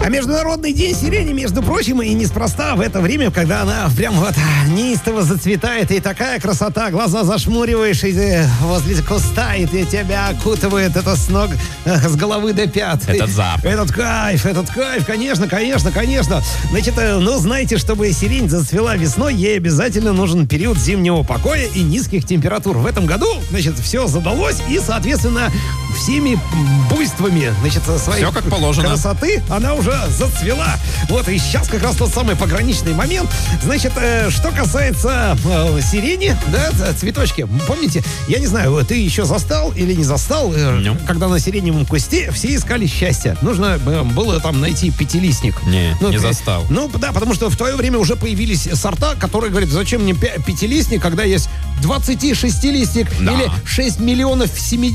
А Международный день сирени, между прочим, и неспроста в это время, когда она прям вот неистово зацветает, и такая красота, глаза зашмуриваешь, и ты возле куста, и тебя окутывает это с ног, с головы до пят. Этот запах. Этот кайф, конечно. Значит, ну, знаете, чтобы сирень зацвела весной, ей обязательно нужен период зимнего покоя и низких температур. В этом году, значит, все задалось, и, соответственно, всеми буйствами, значит, своей все как положено. Красоты она уже зацвела. Вот, и сейчас как раз тот самый пограничный момент. Значит, что касается сирени, да, цветочки, помните, я не знаю, ты еще застал или не застал, когда на сиреневом кусте все искали счастье. Нужно было там найти пятилистник. Не застал. Ну, да, потому что в твое время уже появились сорта, которые говорят, зачем мне пятилистник, когда есть 26-листник, да, или 6 миллионов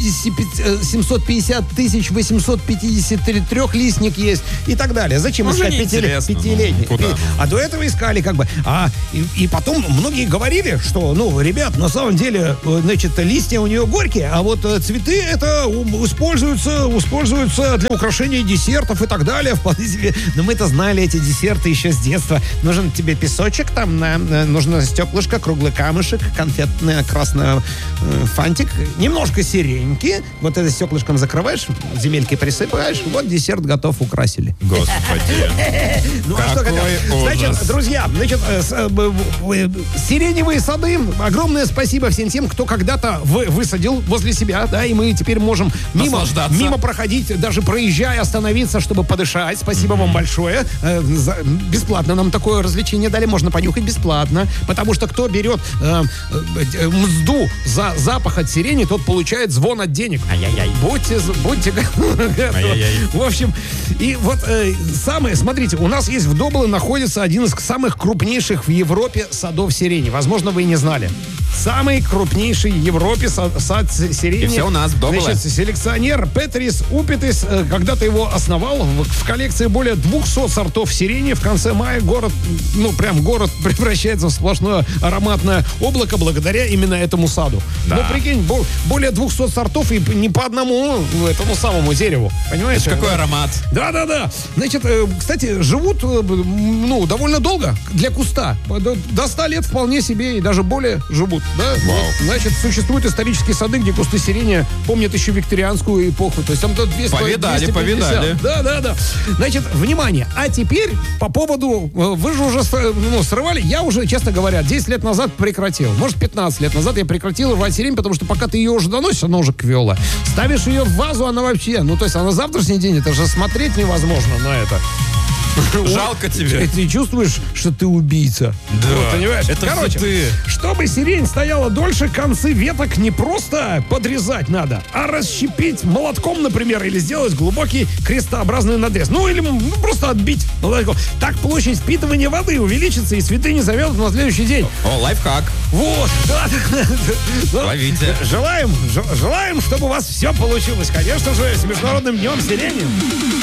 750 тысяч 853-листник есть и так далее. Зачем уже искать пятилетний? А до этого искали как бы. И потом многие говорили, что, ну, ребят, на самом деле, значит, листья у нее горькие, а вот цветы это используются для украшения десертов и так далее. Но мы-то знали эти десерты еще с детства. Нужен тебе песочек, там нужно стеклышко, круглый камушек, конфетное красное фантик, немножко сиреньки. Вот это стеклышком закрываешь, земелькой присыпаешь, вот десерт готов, украсили. Господи. Ну а что хотел? Значит, друзья, сиреневые сады, огромное спасибо всем тем, кто когда-то высадил возле себя, да, и мы теперь можем мимо проходить, даже проезжая, остановиться, чтобы подышать. Спасибо вам большое. Бесплатно нам такое развлечение дали, можно понюхать бесплатно, потому что кто берет мзду за запах от сирени, тот получает звон от денег. Ай-яй-яй. Будьте в общем, и вот смотрите, у нас есть в Добле находится один из самых крупнейших в Европе садов сирени. Возможно, вы и не знали. Самый крупнейший в Европе сад сирени. И все у нас в Добле. Значит, селекционер Петрис Упитис когда-то его основал. В коллекции более 200 сортов сирени. В конце мая город превращается в сплошное ароматное облако благодаря именно этому саду. Да. Ну, прикинь, более 200 сортов и не по одному этому самому дереву. Понимаете? Это какой аромат? Да. Значит, кстати, живут, довольно долго для куста. До 100 лет вполне себе и даже более живут. Да? Вау. Значит, существуют исторические сады, где кусты сирени помнят еще викторианскую эпоху. То есть там 200, повидали. Да. Значит, внимание. А теперь по поводу... Вы же уже срывали. Я уже, честно говоря, 10 лет назад прекратил. Может, 15 лет назад я прекратил рвать сирень, потому что пока ты ее уже доносишь, она уже квела. Ставишь ее в вазу, она вообще... то есть, на завтрашний день, это же смотреть невозможно на это. Жалко тебе. Ты чувствуешь, что ты убийца. Да. Вот, понимаешь? Это короче, ты. Чтобы сирень стояла дольше, концы веток не просто подрезать надо, а расщепить молотком, например, или сделать глубокий крестообразный надрез. Или просто отбить молотком. Так площадь впитывания воды увеличится, и цветы не завянут на следующий день. О, лайфхак. Вот. Ловите. Желаем, чтобы у вас все получилось. Конечно же, с Международным днем сирени.